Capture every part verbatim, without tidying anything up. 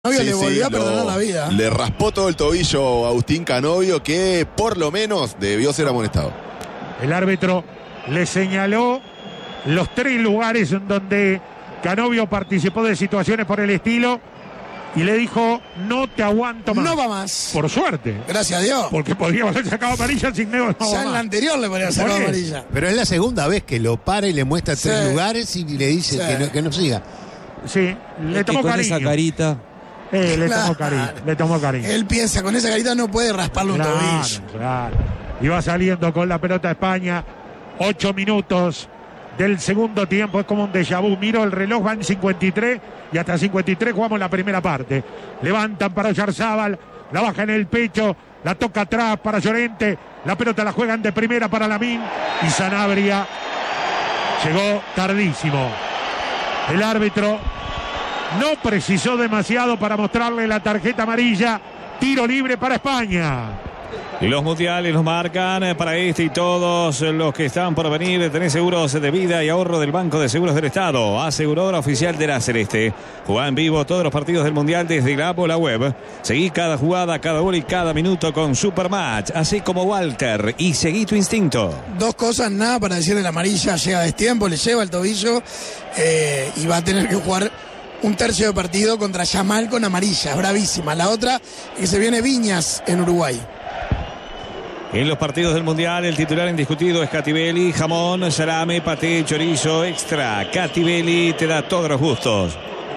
Canovio sí, le volvió sí, a perdonar lo, la vida. Le raspó todo el tobillo a Agustín Canovio, que por lo menos debió ser amonestado. El árbitro le señaló los tres lugares en donde Canovio participó de situaciones por el estilo y le dijo: no te aguanto más. No va más. Por suerte. Gracias a Dios. Porque podríamos haber sacado amarilla sin Negro. No ya en la anterior le podría haber sacado amarilla. Pero es la segunda vez que lo para y le muestra sí. tres lugares y le dice sí. que, no, que no siga. Sí, le tomó con cariño. Esa carita. Eh, le tomó cariño, le tomó cariño. Él piensa, con esa carita no puede rasparle claro, un tobillo. Claro. Y va saliendo con la pelota España. Ocho minutos del segundo tiempo. Es como un déjà vu. Miro el reloj, van cincuenta y tres. Y hasta cincuenta y tres jugamos la primera parte. Levantan para Oyarzábal. La baja en el pecho. La toca atrás para Llorente. La pelota la juegan de primera para Lamín. Y Sanabria llegó tardísimo. El árbitro no precisó demasiado para mostrarle la tarjeta amarilla. Tiro libre para España. Los mundiales los marcan para este y todos los que están por venir. Tenés seguros de vida y ahorro del Banco de Seguros del Estado, aseguradora oficial de la Celeste. Jugá en vivo todos los partidos del mundial desde la app o la web. Seguí cada jugada, cada gol y cada minuto con Supermatch, así como Walter, y seguí tu instinto. Dos cosas, nada para decir de la amarilla. Llega a destiempo, le lleva el tobillo eh, y va a tener que jugar un tercio de partido contra Yamal con amarilla, bravísima. La otra es que se viene Viñas en Uruguay. En los partidos del Mundial, el titular indiscutido es Catibelli. Jamón, salame, paté, chorizo, extra. Catibelli te da todos los gustos.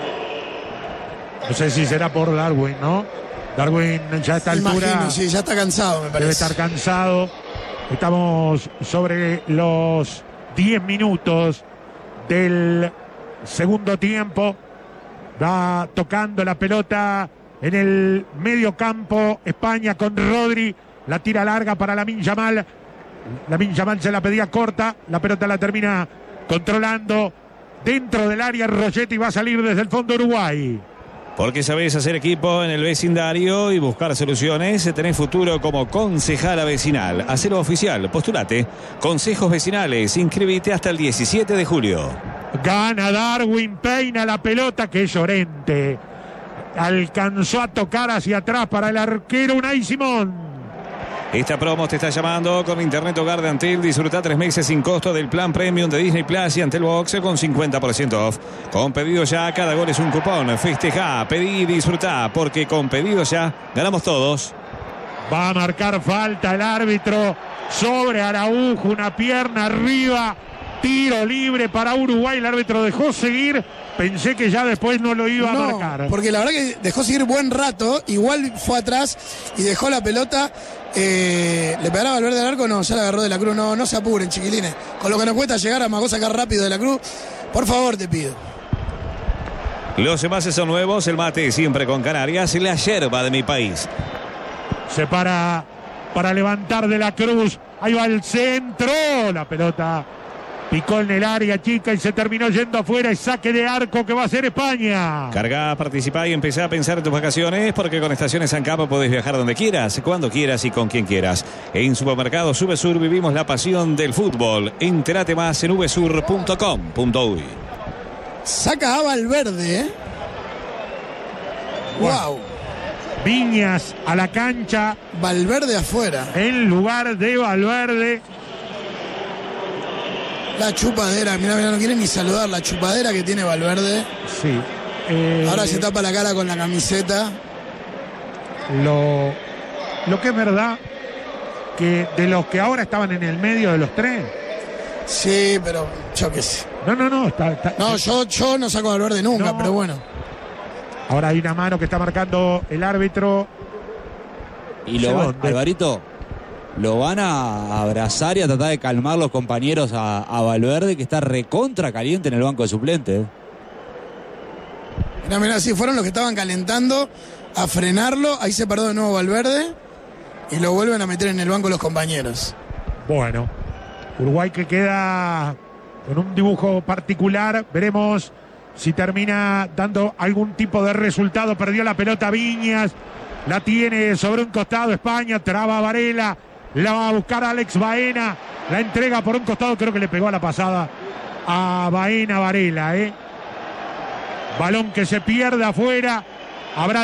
No sé si será por Darwin, ¿no? Darwin ya a esta altura. Imagino, sí, ya está cansado, me parece. Debe estar cansado. Estamos sobre los diez minutos del segundo tiempo. Va tocando la pelota en el medio campo España con Rodri. La tira larga para Lamine Yamal. Lamine Yamal se la pedía corta. La pelota la termina controlando dentro del área Rogetti. Va a salir desde el fondo Uruguay. Porque sabés hacer equipo en el vecindario y buscar soluciones. Tenés futuro como concejala vecinal. Hacelo oficial, postulate. Consejos vecinales, inscribite hasta el diecisiete de julio. Gana Darwin, peina la pelota, que es Llorente. Alcanzó a tocar hacia atrás para el arquero Unai Simón. Esta promo te está llamando con Internet Hogar de Antel. Disfruta tres meses sin costo del plan premium de Disney Plus y Antel Box con cincuenta por ciento off. Con pedido ya, cada gol es un cupón. Festeja, pedí y disfruta, porque con pedido ya ganamos todos. Va a marcar falta el árbitro sobre Araujo, una pierna arriba. Tiro libre para Uruguay. El árbitro dejó seguir. Pensé que ya después no lo iba a no, marcar. Porque la verdad que dejó seguir buen rato. Igual fue atrás y dejó la pelota. Eh, ¿Le pegará Valverde al arco? No, ya la agarró de la Cruz. No, no se apuren, chiquilines. Con lo que nos cuesta llegar a Magó sacar rápido de la Cruz. Por favor, te pido. Los envases son nuevos. El mate siempre con Canarias. Y la yerba de mi país. Se para para levantar de la Cruz. Ahí va el centro. La pelota picó en el área chica y se terminó yendo afuera. Y saque de arco que va a hacer España. Carga, participá y empezá a pensar en tus vacaciones, porque con Estaciones San Capa podés viajar donde quieras, cuando quieras y con quien quieras. En Supermercados VSUR vivimos la pasión del fútbol. Entérate más en v sur punto com punto uy. Saca a Valverde, ¿eh? Wow. wow. Viñas a la cancha. Valverde afuera. En lugar de Valverde. La chupadera, mirá, mirá, no quiere ni saludar la chupadera que tiene Valverde. Sí. Eh, Ahora se tapa la cara con la camiseta. Lo, lo que es verdad, que de los que ahora estaban en el medio de los tres. Sí, pero yo qué sé. No, no, no. Está, está, no, yo, yo no saco a Valverde nunca, no. Pero bueno. Ahora hay una mano que está marcando el árbitro. Y lo va, Alvarito, lo van a abrazar y a tratar de calmar los compañeros a, a Valverde, que está recontra caliente en el banco de suplentes. Mirá, mirá, sí, fueron los que estaban calentando a frenarlo. Ahí se paró de nuevo Valverde y lo vuelven a meter en el banco los compañeros. Bueno, Uruguay que queda con un dibujo particular. Veremos si termina dando algún tipo de resultado. Perdió la pelota Viñas. La tiene sobre un costado España. Traba Varela. La va a buscar Alex Baena. La entrega por un costado. Creo que le pegó a la pasada a Baena Varela, ¿eh? Balón que se pierde afuera. Habrá